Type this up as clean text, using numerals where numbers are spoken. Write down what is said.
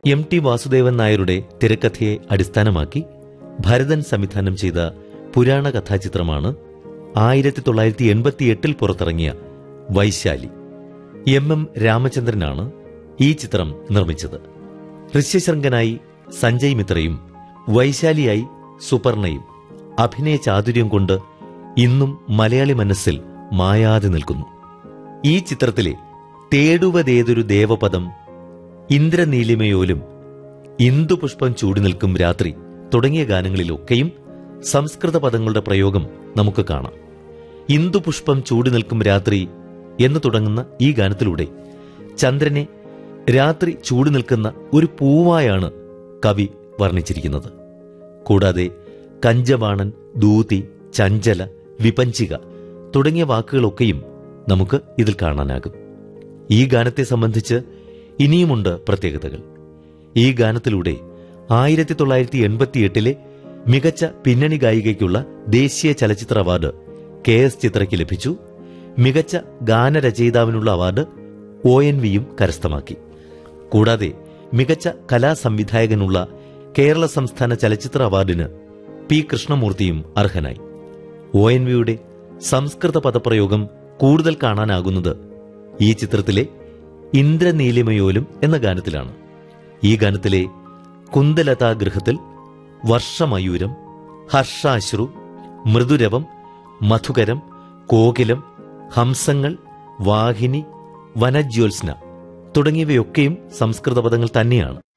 എം.ടി. വാസുദേവൻ നായരുടെ തിരക്കഥയെ അടിസ്ഥാനമാക്കി ഭരതൻ സംവിധാനം ചെയ്ത പുരാണ കഥാചിത്രമാണ് 1988 പുറത്തിറങ്ങിയ വൈശാലി. എം രാമചന്ദ്രനാണ് ഈ ചിത്രം നിർമ്മിച്ചത്. ഋഷ്യശൃംഖനായി സഞ്ജയ് മിത്രയും വൈശാലിയായി സുപർണയും അഭിനയ ചാതുര്യം കൊണ്ട് ഇന്നും മലയാളി മനസ്സിൽ മായാതെ നിൽക്കുന്നു. ഈ ചിത്രത്തിലെ തേടുവതേതൊരു ദേവപദം, ഇന്ദ്രനീലിമയോലും, ഇന്ദുപുഷ്പം ചൂടി നിൽക്കും രാത്രി തുടങ്ങിയ ഗാനങ്ങളിലൊക്കെയും സംസ്കൃത പദങ്ങളുടെ പ്രയോഗം നമുക്ക് കാണാം. ഇന്ദുപുഷ്പം ചൂടി നിൽക്കും രാത്രി എന്ന് തുടങ്ങുന്ന ഈ ഗാനത്തിലൂടെ ചന്ദ്രനെ രാത്രി ചൂടി നിൽക്കുന്ന ഒരു പൂവായാണ് കവി വർണ്ണിച്ചിരിക്കുന്നത്. കൂടാതെ കഞ്ചബാണൻ, ദൂതി, ചഞ്ചല, വിപഞ്ചിക തുടങ്ങിയ വാക്കുകളൊക്കെയും നമുക്ക് ഇതിൽ കാണാനാകും. ഈ ഗാനത്തെ സംബന്ധിച്ച് ഇനിയുമുണ്ട് പ്രത്യേകതകൾ. ഈ ഗാനത്തിലൂടെ 1988 മികച്ച പിന്നണി ഗായികയ്ക്കുള്ള ദേശീയ ചലച്ചിത്ര അവാർഡ് KS ചിത്രയ്ക്ക് ലഭിച്ചു. മികച്ച ഗാനരചയിതാവിനുള്ള അവാർഡ് ONVയും കരസ്ഥമാക്കി. കൂടാതെ മികച്ച കലാസംവിധായകനുള്ള കേരള സംസ്ഥാന ചലച്ചിത്ര അവാർഡിന് P. കൃഷ്ണമൂർത്തിയും അർഹനായി. ONVയുടെ സംസ്കൃത പദപ്രയോഗം കൂടുതൽ കാണാനാകുന്നത് ഈ ചിത്രത്തിലെ ഇന്ദ്രനീലിമയോലും എന്ന ഗാനത്തിലാണ്. ഈ ഗാനത്തിലെ കുന്തലതാഗൃഹത്തിൽ വർഷമയൂരം, ഹർഷാശ്രു, മൃദുരവം, മധുകരം, കോകിലം, ഹംസങ്ങൾ, വാഹിനി, വനജ്യോത്സ്ന തുടങ്ങിയവയൊക്കെയും സംസ്കൃത പദങ്ങൾ തന്നെയാണ്.